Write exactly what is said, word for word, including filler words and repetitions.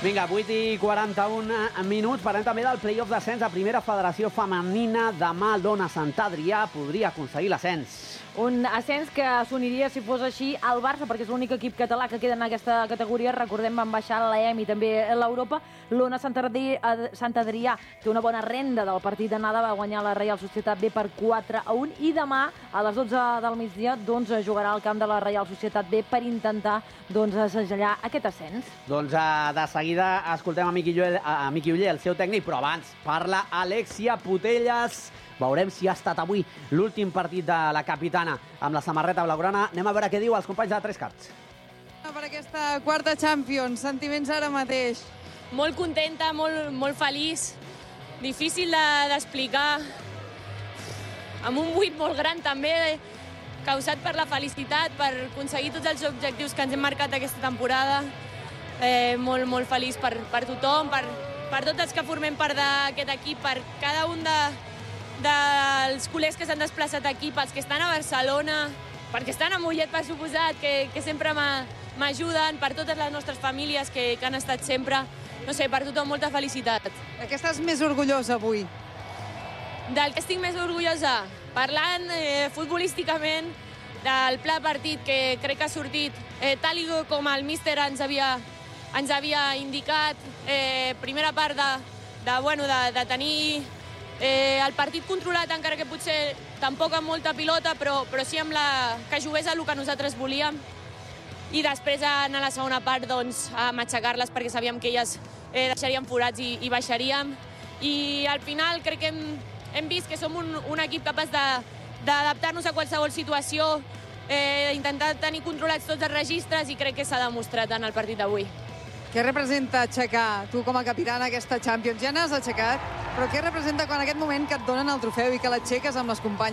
Vinga, vuit i quaranta-un minuts. Parlem també del play-off d'ascens a Primera Federació Femenina. Demà el Dona Sant Adrià podria aconseguir l'ascens. Un ascens que s'uniria, si fos així, al Barça, perquè és l'únic equip català que queda en aquesta categoria. Recordem, van baixar l'E M i també l'Europa. L'Ona Sant Adrià té una bona renda del partit d'anada, va guanyar la Reial Societat B per quatre a un, i demà, a les dotze del migdia, doncs, jugarà al camp de la Reial Societat B per intentar doncs, segellar aquest ascens. Doncs de seguida escoltem a Miqui Uller, a Miqui Uller, el seu tècnic, però abans parla Alexia Putellas. Veurem si ha estat avui l'últim partit de la capitana amb la samarreta blaugrana. Anem a veure què diu els companys de Tres Carts. Per aquesta quarta Champions, sentiments ara mateix? Molt contenta, molt, molt feliç. Difícil d'explicar. Amb un buit molt gran també, causat per la felicitat, per aconseguir tots els objectius que ens hem marcat aquesta temporada. Eh, molt, molt feliç per, per tothom, per, per tots els que formem part d'aquest equip, per cada un de, dels col·legs que s'han desplaçat aquí, pels que estan a Barcelona, perquè estan a Mollet, per suposat, que, que sempre m'ajuden, per totes les nostres famílies que, que han estat sempre. No sé, per tothom, molta felicitat. De què estàs més orgullosa avui? Del que estic més orgullosa? Parlant eh, futbolísticament del pla partit que crec que ha sortit eh, tal com el míster ens havia, ens havia indicat. Eh, primera part de, de, bueno, de, de tenir eh, el partit controlat, encara que potser tampoc amb molta pilota, però, però sí amb la, que jugués a el que nosaltres volíem. I després, en la segona part, doncs, a matxacar-les, perquè sabíem que elles eh, deixarien forats i, i baixaríem. I al final crec que hem, hem vist que som un, un equip capaç d'adaptar-nos a qualsevol situació, eh, d'intentar tenir controlats tots els registres, i crec que s'ha demostrat en el partit d'avui. Què representa aixecar, tu com a capitana, aquesta Champions? Ja n'has aixecat, però què representa quan en aquest moment que et donen el trofeu i que l'aixeques amb les companyes?